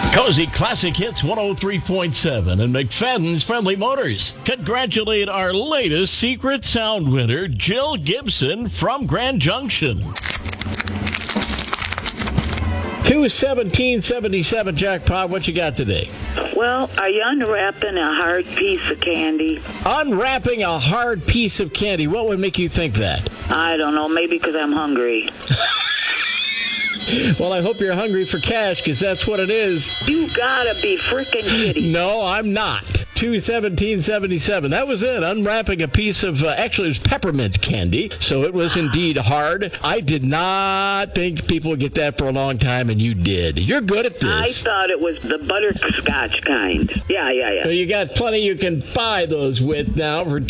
Cozy Classic Hits 103.7 and McFadden's Friendly Motors congratulate our latest Secret Sound winner, Jill Gibson from Grand Junction. 217.77 jackpot. What you got today? Well, are you unwrapping a hard piece of candy? Unwrapping a hard piece of candy. What would make you think that? I don't know. Maybe because I'm hungry. Well, I hope you're hungry for cash, because that's what it is. You gotta be freaking kidding. No, I'm not. 217.77. That was it. Unwrapping a piece of, actually, it was peppermint candy, so it was indeed hard. I did not think people would get that for a long time, and you did. You're good at this. I thought it was the butterscotch kind. Yeah. So you got plenty you can buy those with now for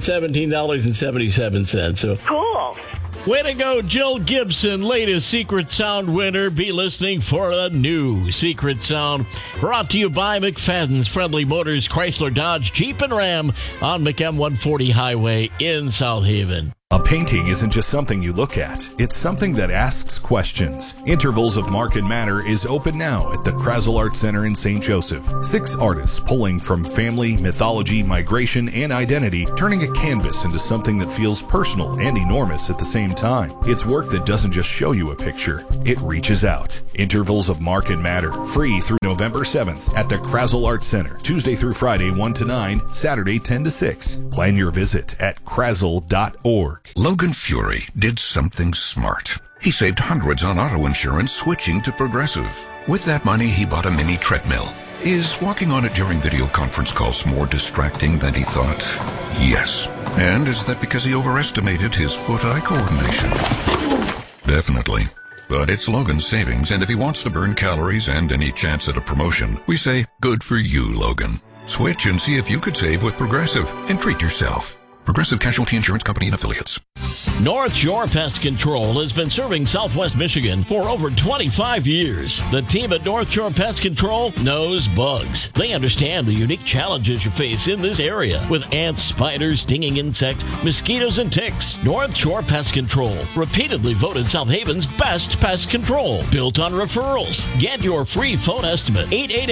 $217.77. So Cool. way to go, Jill Gibson, latest Secret Sound winner. Be listening for a new Secret Sound. Brought to you by McFadden's Friendly Motors, Chrysler, Dodge, Jeep, and Ram on McM 140 Highway in South Haven. A painting isn't just something you look at. It's something that asks questions. Intervals of Mark and Matter is open now at the Krasel Art Center in St. Joseph. 6 artists pulling from family, mythology, migration, and identity, turning a canvas into something that feels personal and enormous at the same time. It's work that doesn't just show you a picture. It reaches out. Intervals of Mark and Matter. Free through November 7th at the Krasel Art Center. Tuesday through Friday, 1 to 9, Saturday, 10 to 6. Plan your visit at krasel.org. Logan Fury did something smart. He saved hundreds on auto insurance switching to Progressive. With that money, he bought a mini treadmill. Is walking on it during video conference calls more distracting than he thought? Yes. And is that because he overestimated his foot-eye coordination? Definitely. But it's Logan's savings, and if he wants to burn calories and any chance at a promotion, we say, good for you, Logan. Switch and see if you could save with Progressive and treat yourself. Progressive Casualty Insurance Company and Affiliates. North Shore Pest Control has been serving Southwest Michigan for over 25 years. The team at North Shore Pest Control knows bugs. They understand the unique challenges you face in this area with ants, spiders, stinging insects, mosquitoes, and ticks. North Shore Pest Control, repeatedly voted South Haven's best pest control, built on referrals. Get your free phone estimate,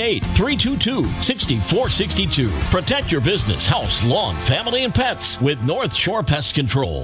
888-322-6462. Protect your business, house, lawn, family, and pets with North Shore Pest Control.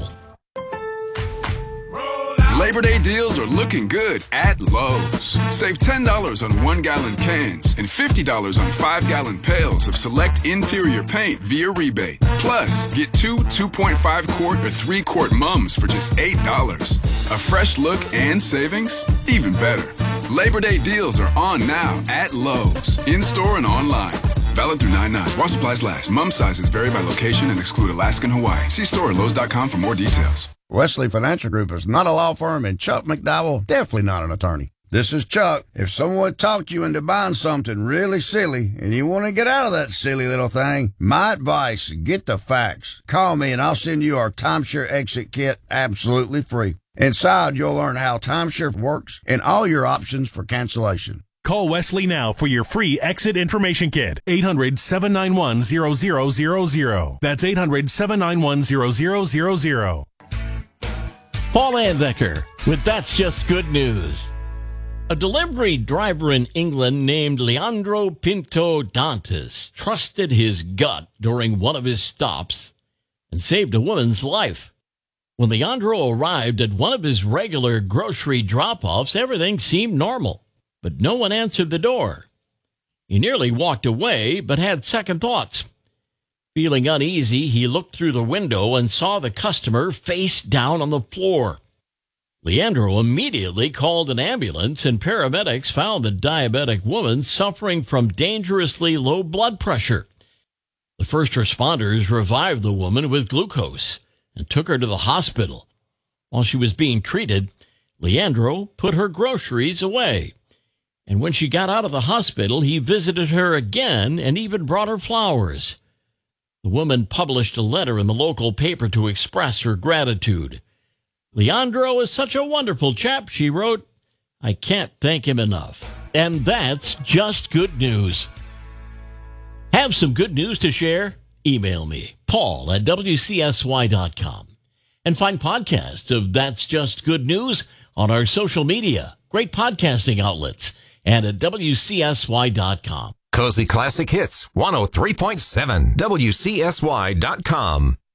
Labor Day deals are looking good at Lowe's. Save $10 on 1-gallon cans and $50 on 5-gallon pails of select interior paint via rebate. Plus, get 2 2.5-quart or 3-quart mums for just $8. A fresh look and savings? Even better. Labor Day deals are on now at Lowe's, in-store and online. Valid through 9/9. While supplies last. Mum sizes vary by location and exclude Alaska and Hawaii. See store at Lowe's.com for more details. Wesley Financial Group is not a law firm, and Chuck McDowell definitely not an attorney. This is Chuck. If someone talked you into buying something really silly and you want to get out of that silly little thing, my advice, get the facts. Call me and I'll send you our timeshare exit kit absolutely free. Inside, you'll learn how timeshare works and all your options for cancellation. Call Wesley now for your free exit information kit. 800-791-0000. That's 800-791-0000. Paul Andecker with That's Just Good News. A delivery driver in England named Leandro Pinto Dantas trusted his gut during one of his stops and saved a woman's life. When Leandro arrived at one of his regular grocery drop-offs, everything seemed normal, but no one answered the door. He nearly walked away, but had second thoughts. Feeling uneasy, he looked through the window and saw the customer face down on the floor. Leandro immediately called an ambulance, and paramedics found the diabetic woman suffering from dangerously low blood pressure. The first responders revived the woman with glucose and took her to the hospital. While she was being treated, Leandro put her groceries away. And when she got out of the hospital, he visited her again and even brought her flowers. The woman published a letter in the local paper to express her gratitude. Leandro is such a wonderful chap, she wrote. I can't thank him enough. And that's just good news. Have some good news to share? Email me, paul@wcsy.com. And find podcasts of That's Just Good News on our social media, great podcasting outlets, and at WCSY.com. Cozy Classic Hits, 103.7, WCSY.com.